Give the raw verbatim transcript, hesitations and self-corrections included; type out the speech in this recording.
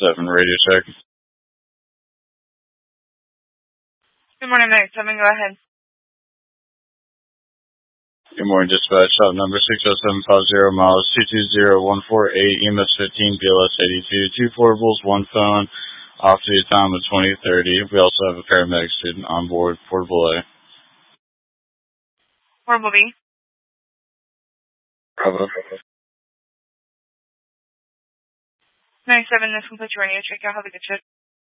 seven, radio check. Good morning, Max seven, go ahead. Good morning, dispatch. Shop number six oh seven five zero, miles two two zero one four eight, E M S fifteen, B L S eighty-two, two portables, one phone, off to the time of twenty thirty. We also have a paramedic student on board, portable A. Portable B. Bravo. nine seven, this completes your radio check. I'll have a good shift.